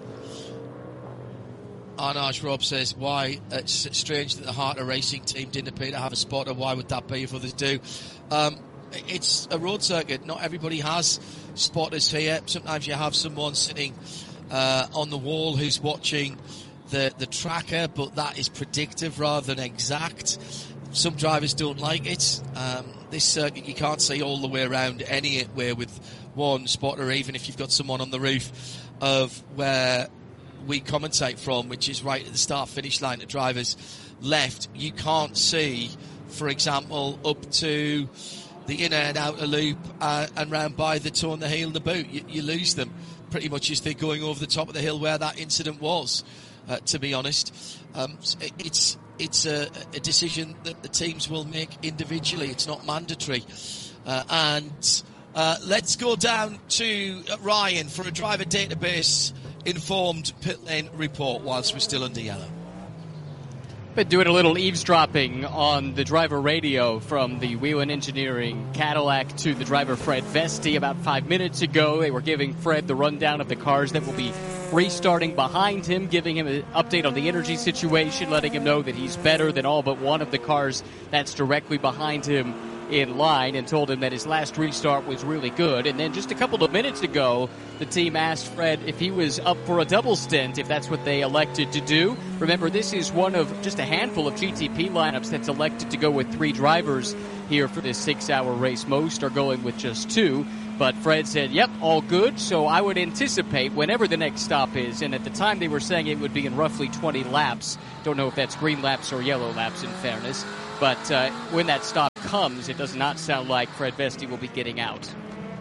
A: Arnage Rob says, why it's strange that the Harter Racing team didn't appear to have a spotter. Why would that be if others do? Um, it's a road circuit. Not everybody has spotters here. Sometimes you have someone sitting uh, on the wall who's watching the, the tracker, but that is predictive rather than exact. Some drivers don't like it. Um, this circuit, you can't see all the way around anywhere with one spotter, even if you've got someone on the roof of where we commentate from, which is right at the start-finish line, the driver's left. You can't see, for example, up to the inner and outer loop uh, and round by the toe and the heel and the boot. You, you lose them pretty much as they're going over the top of the hill where that incident was, uh, to be honest. Um, it's it's a, a decision that the teams will make individually. It's not mandatory. Uh, and uh, let's go down to Ryan for a driver database informed pit lane report whilst we're still under yellow.
D: Been doing a little eavesdropping on the driver radio from the Whelen Engineering Cadillac to the driver Fred Vesti about five minutes ago. They were giving Fred the rundown of the cars that will be restarting behind him, giving him an update on the energy situation, letting him know that he's better than all but one of the cars that's directly behind him in line and told him that his last restart was really good. And then just a couple of minutes ago, the team asked Fred if he was up for a double stint, if that's what they elected to do. Remember, this is one of just a handful of G T P lineups that's elected to go with three drivers here for this six-hour race. Most are going with just two. But Fred said, yep, all good, so I would anticipate whenever the next stop is, and at the time they were saying it would be in roughly twenty laps. Don't know if that's green laps or yellow laps, in fairness. But uh, when that stop comes, it does not sound like Fred Vesti will be getting out.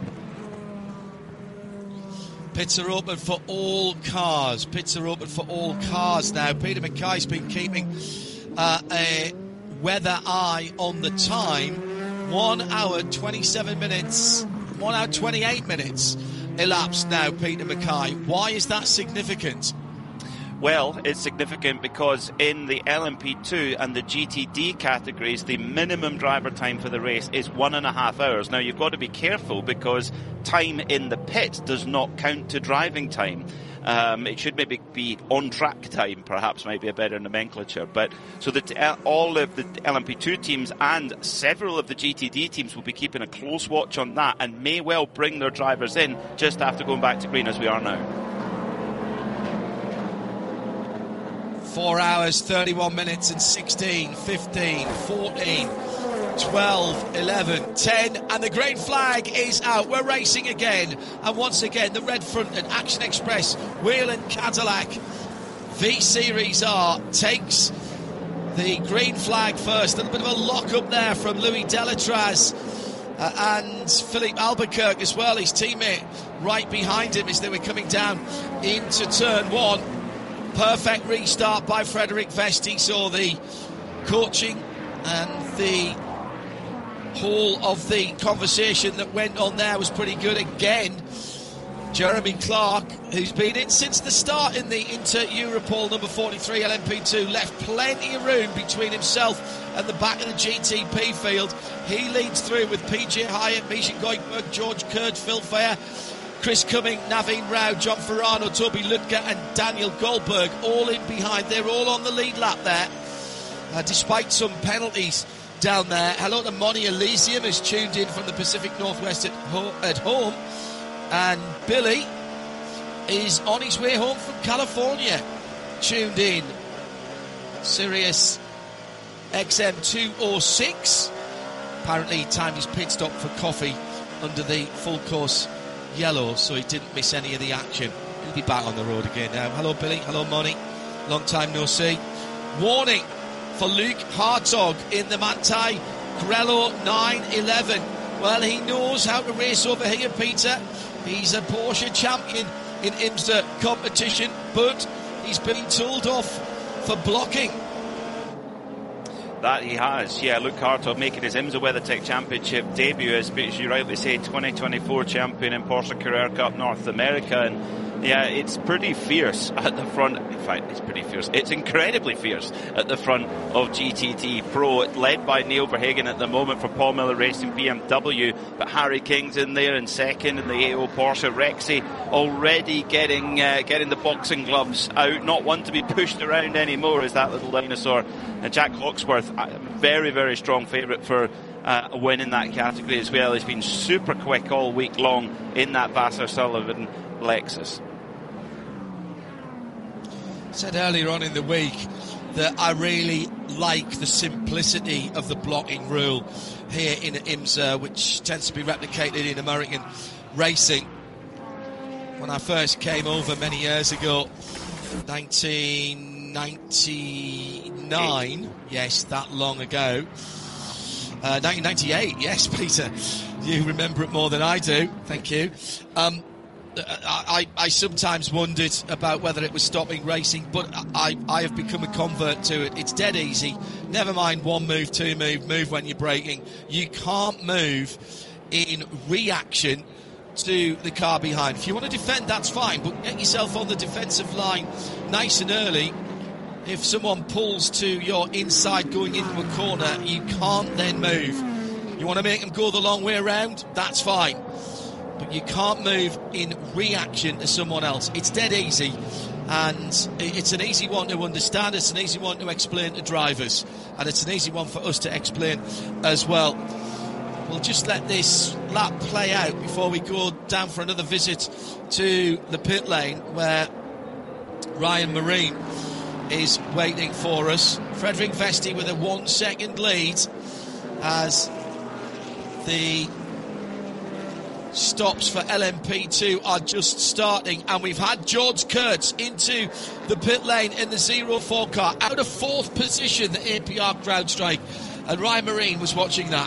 A: Pits are open for all cars. Pits are open for all cars now. Peter Mackay's been keeping uh, a weather eye on the time. One hour, twenty-seven minutes... One hour, twenty-eight minutes elapsed now, Peter Mackay. Why is that significant?
B: Well, it's significant because in the L M P two and the G T D categories, the minimum driver time for the race is one and a half hours. Now, you've got to be careful because time in the pit does not count to driving time. Um, it should maybe be on-track time, perhaps might be a better nomenclature. But so that uh, all of the L M P two teams and several of the G T D teams will be keeping a close watch on that and may well bring their drivers in just after going back to green as we are now.
A: Four hours, thirty-one minutes and sixteen, fifteen, fourteen, twelve, eleven, ten, and the green flag is out. We're racing again, and once again the red front and Action Express Whelen Cadillac V Series R takes the green flag first. A little bit of a lock up there from Louis Delatraz uh, and Philippe Albuquerque as well, his teammate right behind him as they were coming down into turn one. Perfect restart by Frederick Vesti, so the coaching and the whole of the conversation that went on there was pretty good again. Jeremy Clark, who's been in since the start in the Inter-Europol number forty-three L M P two, left plenty of room between himself and the back of the G T P field. He leads through with P J Hyatt, Misha Goldberg, George Kurd, Phil Fair, Chris Cumming, Naveen Rao, John Ferrano, Toby Lutke and Daniel Goldberg all in behind. They're all on the lead lap there, uh, despite some penalties down there. Hello to Moni Elysium, who's tuned in from the Pacific Northwest at, ho- at home. And Billy is on his way home from California, tuned in. Sirius X M two oh six. Apparently he timed his pit stop for coffee under the full course yellow, so he didn't miss any of the action. He'll be back on the road again now. Hello Billy, hello Moni, long time no see. Warning for Luke Hartog in the Manthey Grello nine eleven. Well, he knows how to race over here, Peter. He's a Porsche champion in IMSA competition, but he's been told off for blocking.
B: That he has, yeah. Luke Hartog making his IMSA WeatherTech Championship debut as, as you rightly say, twenty twenty-four champion in Porsche Carrera Cup North America. And yeah, it's pretty fierce at the front. In fact, it's pretty fierce. It's incredibly fierce at the front of G T T Pro, led by Neil Verhagen at the moment for Paul Miller Racing B M W. But Harry King's in there in second, and the A O Porsche Rexy already getting uh, getting the boxing gloves out. Not one to be pushed around anymore is that little dinosaur. And Jack Hawksworth, very, very strong favourite for uh, a win in that category as well. He's been super quick all week long in that Vassar Sullivan Lexus.
A: Said earlier on in the week that I really like the simplicity of the blocking rule here in IMSA, which tends to be replicated in American racing. When I first came over many years ago, nineteen ninety-nine, yes, that long ago, uh, nineteen ninety-eight, yes, Peter, you remember it more than I do, thank you. Um, I, I sometimes wondered about whether it was stopping racing, but I, I have become a convert to it. It's dead easy. Never mind one move, two move, move when you're braking. You can't move in reaction to the car behind. If you want to defend, that's fine, but get yourself on the defensive line nice and early. If someone pulls to your inside going into a corner, you can't then move. You want to make them go the long way around? That's fine. But you can't move in reaction to someone else. It's dead easy, and it's an easy one to understand. It's an easy one to explain to drivers, and it's an easy one for us to explain as well. we'll just let this lap play out before we go down for another visit to the pit lane where Ryan Marine is waiting for us. Frederick Vesti with a one second lead as the stops for L M P two are just starting, and we've had George Kurtz into the pit lane in the zero four car out of fourth position, the A P R CrowdStrike, and Ryan Marine was watching that